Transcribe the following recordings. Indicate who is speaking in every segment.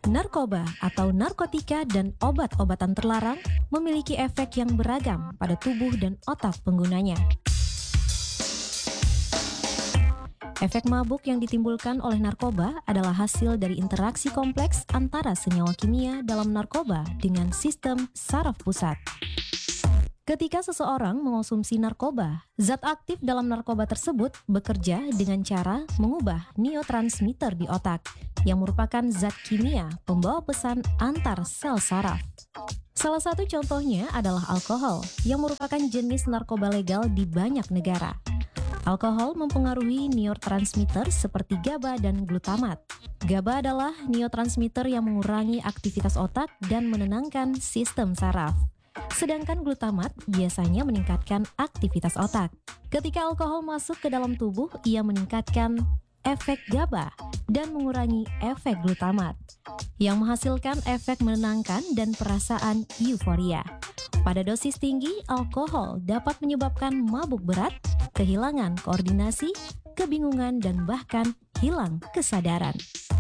Speaker 1: Narkoba atau narkotika dan obat-obatan terlarang memiliki efek yang beragam pada tubuh dan otak penggunanya. Efek mabuk yang ditimbulkan oleh narkoba adalah hasil dari interaksi kompleks antara senyawa kimia dalam narkoba dengan sistem saraf pusat. Ketika seseorang mengonsumsi narkoba, zat aktif dalam narkoba tersebut bekerja dengan cara mengubah neurotransmitter di otak, yang merupakan zat kimia pembawa pesan antar sel saraf. Salah satu contohnya adalah alkohol, yang merupakan jenis narkoba legal di banyak negara. Alkohol mempengaruhi neurotransmitter seperti GABA dan glutamat. GABA adalah neurotransmitter yang mengurangi aktivitas otak dan menenangkan sistem saraf. Sedangkan glutamat biasanya meningkatkan aktivitas otak. Ketika alkohol masuk ke dalam tubuh, ia meningkatkan efek GABA dan mengurangi efek glutamat, yang menghasilkan efek menenangkan dan perasaan euforia. Pada dosis tinggi, alkohol dapat menyebabkan mabuk berat, kehilangan koordinasi, kebingungan, dan bahkan hilang kesadaran.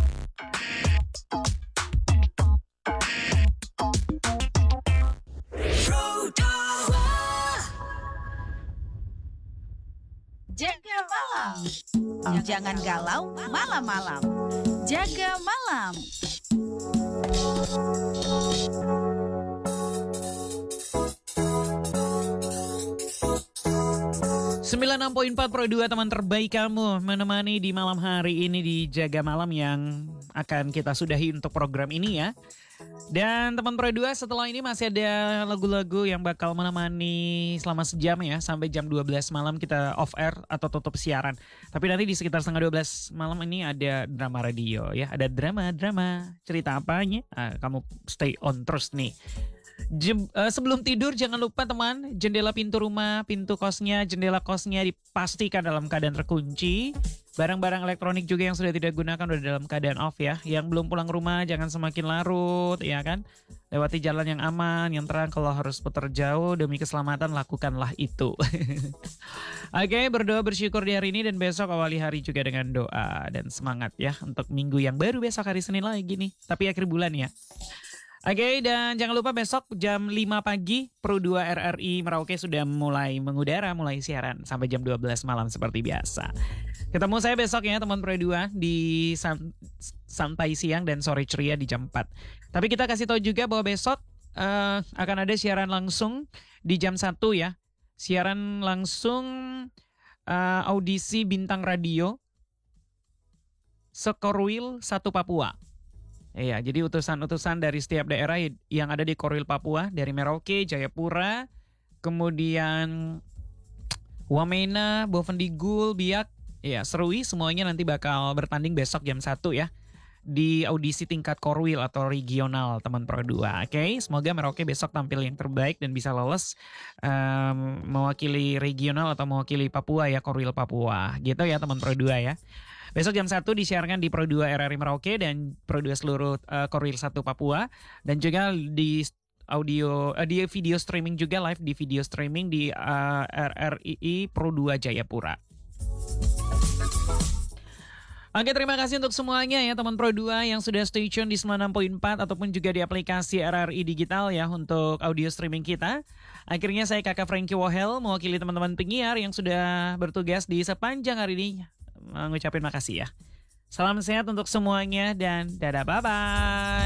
Speaker 2: Jaga malam. Jangan galau malam-malam. Jaga malam.
Speaker 3: Sembilan 96.4 Pro 2 teman terbaik kamu menemani di malam hari ini di Jaga Malam yang akan kita sudahi untuk program ini ya. Dan teman Pro 2 setelah ini masih ada lagu-lagu yang bakal menemani selama sejam ya. Sampai jam 12 malam kita off air atau tutup siaran. Tapi nanti di sekitar setengah 12 malam ini ada drama radio ya. Ada drama cerita apanya? Kamu stay on terus nih. Sebelum tidur jangan lupa teman, jendela pintu rumah, pintu kosnya, jendela kosnya dipastikan dalam keadaan terkunci. Barang-barang elektronik juga yang sudah tidak gunakan udah dalam keadaan off ya. Yang belum pulang rumah jangan semakin larut ya kan. Lewati jalan yang aman, yang terang. Kalau harus putar jauh demi keselamatan lakukanlah itu. Oke, berdoa bersyukur di hari ini dan besok awali hari juga dengan doa dan semangat ya. Untuk minggu yang baru besok hari Senin lagi nih. Tapi akhir bulan ya. Oke, dan jangan lupa besok jam 5 pagi Pro 2 RRI Merauke sudah mulai mengudara, mulai siaran sampai jam 12 malam seperti biasa. Ketemu saya besok ya teman Pro 2 di santai siang dan sore ceria di jam 4. Tapi kita kasih tahu juga bahwa besok akan ada siaran langsung di jam 1 ya. Siaran langsung audisi bintang radio Sekorwil 1 Papua. Iya, jadi utusan-utusan dari setiap daerah yang ada di Korwil Papua, dari Merauke, Jayapura, kemudian Wamena, Bovendigul, Biak, ya Serui, semuanya nanti bakal bertanding besok jam 1 ya. Di audisi tingkat Korwil atau regional teman Pro 2. Oke, semoga Merauke besok tampil yang terbaik dan bisa lolos mewakili regional atau mewakili Papua ya, Korwil Papua. Gitu ya teman Pro 2 ya. Besok jam 1 disiarkan di Pro 2 RRI Merauke dan Pro 2 seluruh Korwil 1 Papua. Dan juga di di video streaming juga, live di video streaming di RRI Pro 2 Jayapura. Oke, terima kasih untuk semuanya ya teman Pro 2 yang sudah stay tune di 96.4 ataupun juga di aplikasi RRI Digital ya untuk audio streaming kita. Akhirnya saya Kakak Frankie Wohel mewakili teman-teman penyiar yang sudah bertugas di sepanjang hari ini mengucapkan makasih ya. Salam sehat untuk semuanya dan dadah, bye-bye.